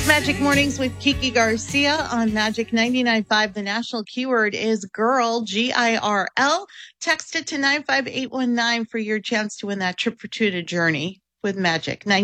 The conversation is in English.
Magic Mornings with Kiki Garcia on Magic 99.5. The national keyword is girl, Girl. Text it to 95819 for your chance to win that trip for two to Journey with Magic